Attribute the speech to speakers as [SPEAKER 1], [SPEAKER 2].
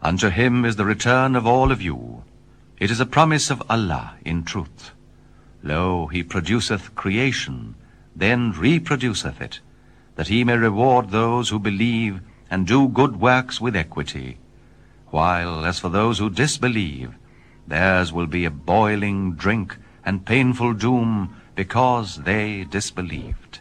[SPEAKER 1] Unto him is the return of all of you. It is a promise of Allah in truth. Lo, he produceth creation, then reproduceth it, that he may reward those who believe and do good works with equity. While, as for those who disbelieve, theirs will be a boiling drink and painful doom, because they disbelieved.